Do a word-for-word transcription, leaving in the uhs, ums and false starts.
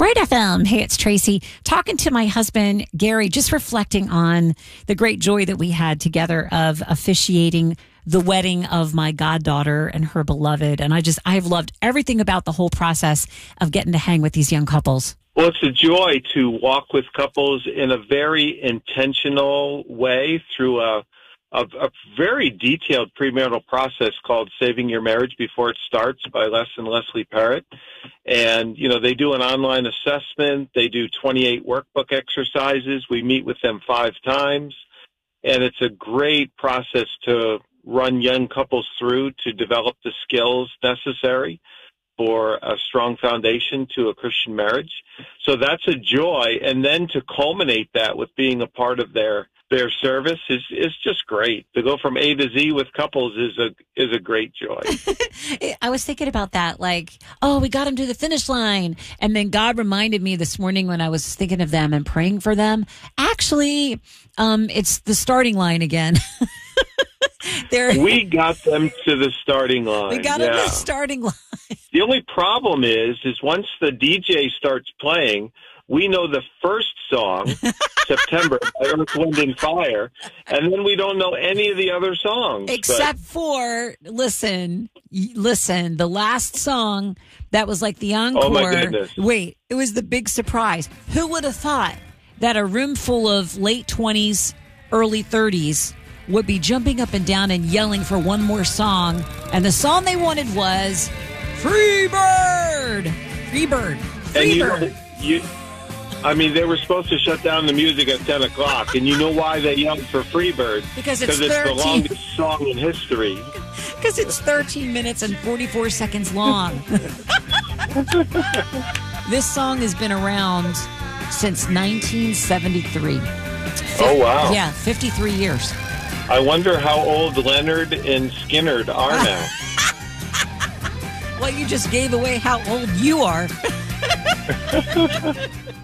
Bright F M. Hey, it's Tracy talking to my husband, Gary, just reflecting on the great joy that we had together of officiating the wedding of my goddaughter and her beloved. And I just, I've loved everything about the whole process of getting to hang with these young couples. Well, it's a joy to walk with couples in a very intentional way through a, a, a very detailed premarital process called Saving Your Marriage Before It Starts by Les and Leslie Parrott. And, you know, they do an online assessment. They do twenty-eight workbook exercises. We meet with them five times. And it's a great process to run young couples through to develop the skills necessary for a strong foundation to a Christian marriage. So that's a joy. And then to culminate that with being a part of their their service is is just great. To go from A to Z with couples is a is a great joy. I was thinking about that, like, oh, we got them to the finish line. And then God reminded me this morning when I was thinking of them and praying for them, actually, um, it's the starting line again. We got them to the starting line. We got yeah. them to the starting line. The only problem is, is once the D J starts playing, we know the first song, September, by Earth, Wind, and Fire, and then we don't know any of the other songs. Except but. for, listen, listen, the last song that was like the encore. Oh, my goodness. Wait, it was the big surprise. Who would have thought that a room full of late twenties, early thirties would be jumping up and down and yelling for one more song, and the song they wanted was Free Bird! Free Bird! Free and you, Bird! You, I mean, they were supposed to shut down the music at ten o'clock, and you know why they yelled for Free Bird? Because it's, it's the longest song in history. Because it's thirteen minutes and forty-four seconds long. This song has been around since nineteen seventy-three. Oh, wow. Yeah, fifty-three years. I wonder how old Leonard and Skinner are now. Well, you just gave away how old you are.